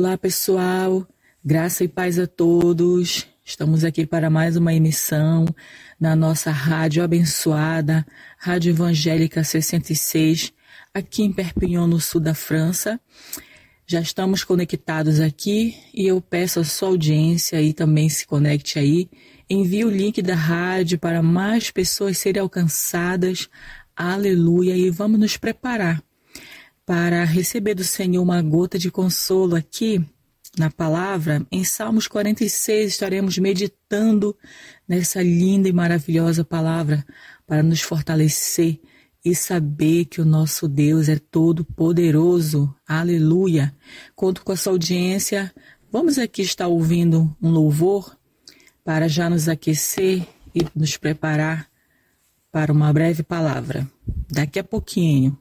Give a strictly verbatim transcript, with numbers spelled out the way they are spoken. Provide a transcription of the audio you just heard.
Olá, pessoal, graça e paz a todos. Estamos aqui para mais uma emissão na nossa rádio abençoada, Rádio Evangélica sessenta e seis, aqui em Perpignan, no sul da França. Já estamos conectados aqui e eu peço a sua audiência e também se conecte aí. Envie o link da rádio para mais pessoas serem alcançadas. Aleluia! E vamos nos preparar para receber do Senhor uma gota de consolo aqui na palavra. Em Salmos quarenta e seis estaremos meditando nessa linda e maravilhosa palavra para nos fortalecer e saber que o nosso Deus é todo poderoso. Aleluia! Conto com a sua audiência. Vamos aqui estar ouvindo um louvor para já nos aquecer e nos preparar para uma breve palavra. Daqui a pouquinho.